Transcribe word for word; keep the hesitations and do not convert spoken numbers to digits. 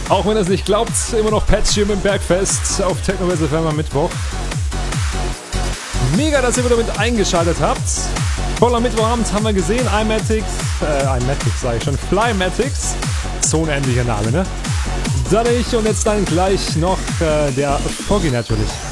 Auch wenn ihr es nicht glaubt, immer noch Patch hier mit Bergfest auf Techno-West F M am Mittwoch. Mega, dass ihr wieder mit eingeschaltet habt. Voller Mittwochabend haben wir gesehen, iMatics, äh, iMatics sage ich schon, Flymatics. So ein ähnlicher Name, ne? Dadurch und jetzt dann gleich noch äh, der Foggy natürlich.